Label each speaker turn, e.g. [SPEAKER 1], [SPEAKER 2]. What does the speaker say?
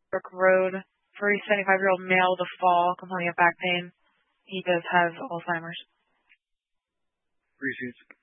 [SPEAKER 1] Brook Road for a 75-year-old male with a fall complaining of back pain. He does have Alzheimer's.
[SPEAKER 2] Receipts.